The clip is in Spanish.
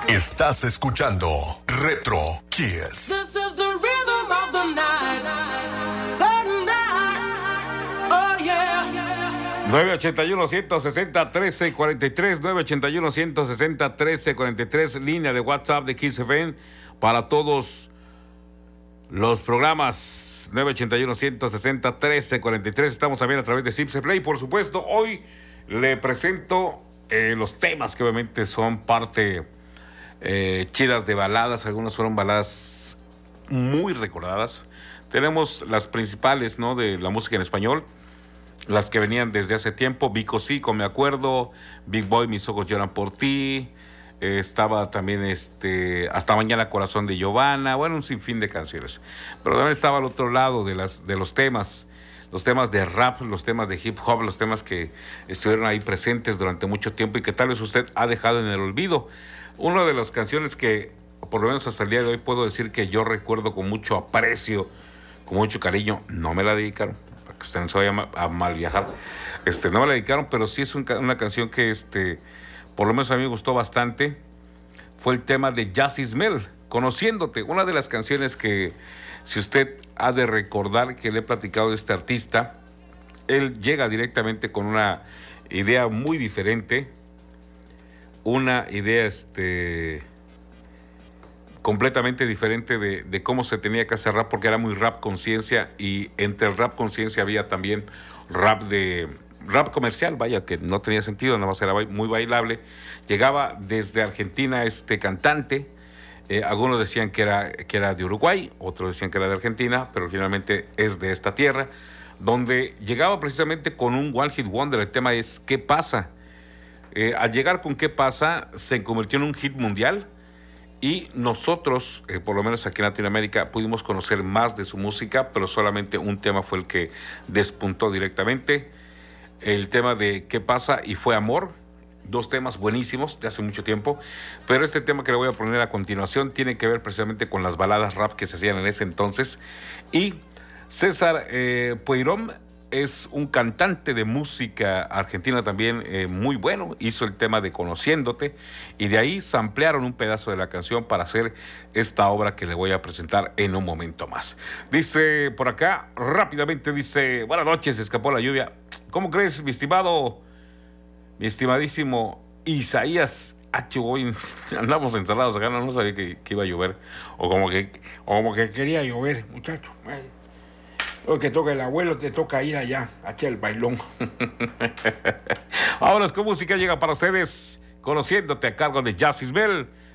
Estás escuchando Retro Kiss. This is the rhythm of the night. The night. Oh yeah. 981-160-1343, 981-160-1343, línea de WhatsApp de Kiss FM para todos los programas. 981-160-1343. Estamos también a través de Zipse Play. Por supuesto, hoy le presento los temas que obviamente son parte chidas de baladas. Algunas fueron baladas muy recordadas. Tenemos las principales, ¿no?, de la música en español, las que venían desde hace tiempo. Vico Cico, me acuerdo. Big Boy, Mis ojos lloran por ti. Estaba también Hasta mañana, Corazón de Giovanna. Bueno, un sinfín de canciones. Pero también estaba al otro lado de los temas de rap, los temas de hip hop, los temas que estuvieron ahí presentes durante mucho tiempo y que tal vez usted ha dejado en el olvido. Una de las canciones que, por lo menos hasta el día de hoy, puedo decir que yo recuerdo con mucho aprecio, con mucho cariño. No me la dedicaron, para que usted no se vaya a mal viajar. No me la dedicaron, pero sí es una canción que por lo menos a mí me gustó bastante. Fue el tema de Jazz Ismel, Conociéndote, una de las canciones que, si usted ha de recordar que le he platicado de este artista, él llega directamente con una idea muy diferente, una idea completamente diferente de cómo se tenía que hacer rap, porque era muy rap conciencia, y entre el rap conciencia había también rap comercial, vaya, que no tenía sentido, nada más era muy bailable. Llegaba desde Argentina este cantante, algunos decían que era de Uruguay, otros decían que era de Argentina, pero finalmente es de esta tierra, donde llegaba precisamente con un One Hit Wonder. El tema es ¿Qué pasa? Al llegar con ¿Qué pasa? Se convirtió en un hit mundial, y nosotros, por lo menos aquí en Latinoamérica, pudimos conocer más de su música, pero solamente un tema fue el que despuntó directamente. El tema de ¿Qué pasa? Y Fue Amor, dos temas buenísimos de hace mucho tiempo, pero este tema que le voy a poner a continuación tiene que ver precisamente con las baladas rap que se hacían en ese entonces. Y César Poirón es un cantante de música argentina también muy bueno. Hizo el tema de Conociéndote, y de ahí samplearon un pedazo de la canción para hacer esta obra que le voy a presentar en un momento más. Dice por acá, rápidamente dice: buenas noches, escapó la lluvia. ¿Cómo crees, mi estimadísimo Isaías? Hoy andamos encerrados acá, no sabía que iba a llover, o como que quería llover, muchacho. Hoy que toca el abuelo, te toca ir allá, a echar el bailón. Vámonos con música, llega para ustedes Conociéndote, a cargo de Jazz Isbel.